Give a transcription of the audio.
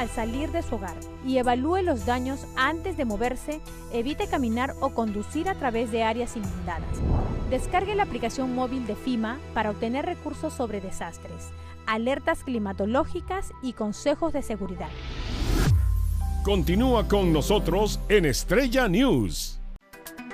al salir de su hogar y evalúe los daños antes de moverse. Evite caminar o conducir a través de áreas inundadas. Descargue la aplicación móvil de FEMA para obtener recursos sobre desastres, alertas climatológicas y consejos de seguridad. Continúa con nosotros en Estrella News.